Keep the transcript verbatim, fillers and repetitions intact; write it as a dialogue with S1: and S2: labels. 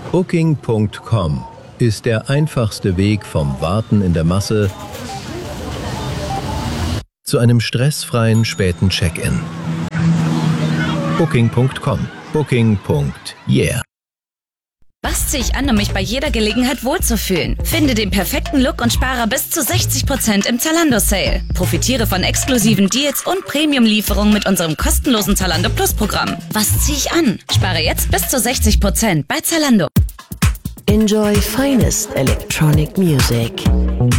S1: Booking Punkt com ist der einfachste Weg vom Warten in der Masse zu einem stressfreien späten Check-in. Booking Punkt com. Booking. Yeah.
S2: Was ziehe ich an, um mich bei jeder Gelegenheit wohlzufühlen? Finde den perfekten Look und spare bis zu sechzig Prozent im Zalando-Sale. Profitiere von exklusiven Deals und Premium-Lieferungen mit unserem kostenlosen Zalando Plus-Programm. Was ziehe ich an? Spare jetzt bis zu sechzig Prozent bei Zalando.
S3: Enjoy finest electronic music.